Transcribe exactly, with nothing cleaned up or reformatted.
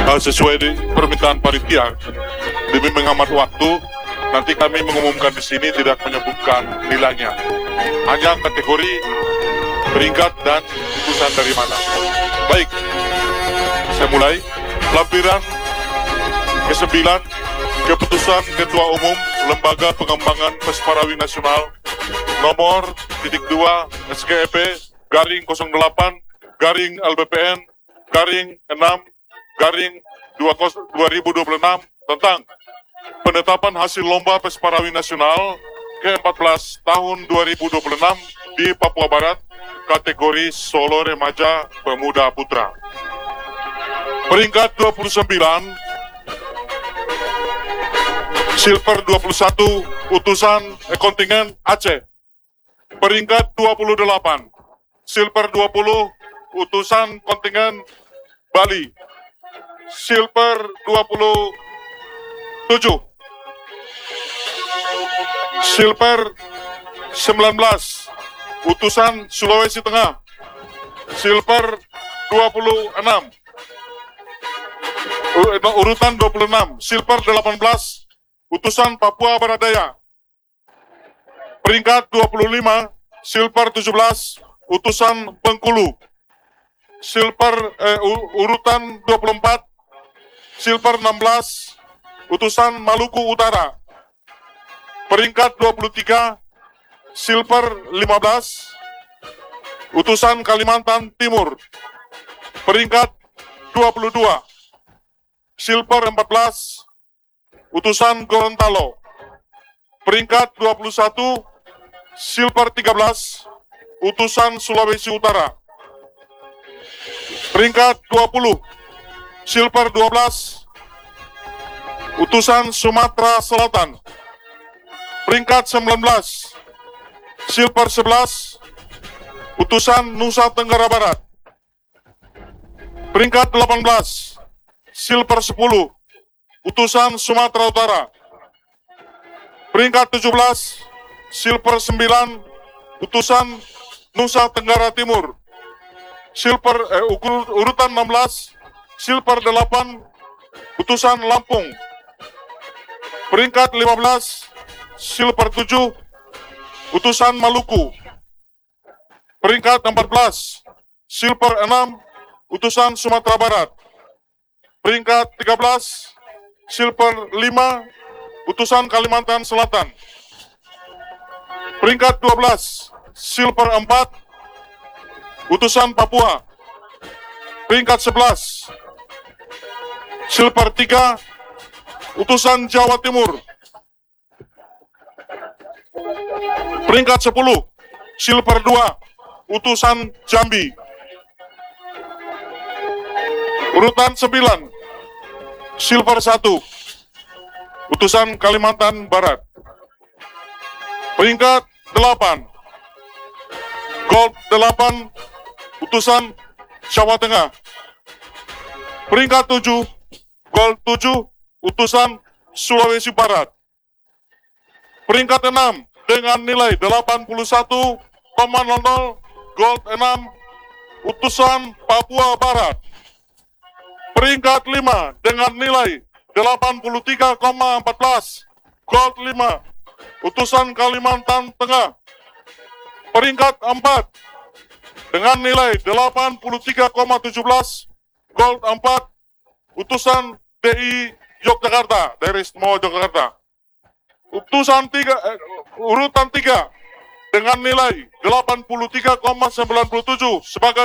uh, sesuai di permintaan panitia. Demi menghemat waktu, nanti kami mengumumkan di sini tidak menyebutkan nilainya, hanya kategori, peringkat, dan putusan dari mana. Baik, saya mulai. Lampiran kesembilan, keputusan Ketua Umum Lembaga Pengembangan Pesparawi Nasional nomor titik dua S K E P garing nol delapan garing L B P N garing enam garing dua ribu dua puluh enam tentang penetapan hasil lomba Pesparawi Nasional ke empat belas tahun dua ribu dua puluh enam di Papua Barat kategori Solo Remaja Pemuda Putra. Peringkat dua puluh sembilan, Silver dua puluh satu, utusan eh, kontingen Aceh. Peringkat dua puluh delapan, Silver dua puluh, utusan kontingen Bali. Silver dua puluh tujuh, Silver sembilan belas, utusan Sulawesi Tengah. Silver dua puluh enam, urutan dua puluh enam, Silver delapan belas, utusan Papua Barat Daya. Peringkat dua puluh lima, Silver tujuh belas, utusan Bengkulu. Silver eh, urutan dua puluh empat, Silver enam belas, utusan Maluku Utara. Peringkat dua puluh tiga, Silver lima belas, utusan Kalimantan Timur. Peringkat dua puluh dua, Silver empat belas, utusan Gorontalo. Peringkat dua puluh satu, Silver tiga belas, utusan Sulawesi Utara. Peringkat dua puluh, Silver dua belas, utusan Sumatera Selatan. Peringkat sembilan belas, Silver sebelas, utusan Nusa Tenggara Barat. Peringkat delapan belas, Silver sepuluh, utusan Sumatera Utara. Peringkat tujuh belas, Silver sembilan, utusan Nusa Tenggara Timur. Silver eh, ukur, urutan enam belas, Silver delapan, utusan Lampung. Peringkat lima belas, Silver tujuh, utusan Maluku. Peringkat empat belas, Silver enam, utusan Sumatera Barat. Peringkat tiga belas, Silver lima, utusan Kalimantan Selatan. Peringkat dua belas, Silver empat, utusan Papua. Peringkat sebelas, Silver tiga, utusan Jawa Timur. Peringkat sepuluh, Silver dua, utusan Jambi. Urutan sembilan, Silver satu, utusan Kalimantan Barat. Peringkat delapan, Gold delapan, utusan Jawa Tengah. Peringkat tujuh, Gold tujuh, utusan Sulawesi Barat. Peringkat enam dengan nilai delapan puluh satu koma nol nol, Gold enam, utusan Papua Barat. Peringkat lima dengan nilai delapan puluh tiga koma empat belas, Gold lima, utusan Kalimantan Tengah. Peringkat empat dengan nilai delapan puluh tiga koma tujuh belas, Gold empat, utusan D I Yogyakarta, Daerah Istimewa Yogyakarta. Utusan tiga, eh, urutan tiga dengan nilai delapan puluh tiga koma sembilan tujuh sebagai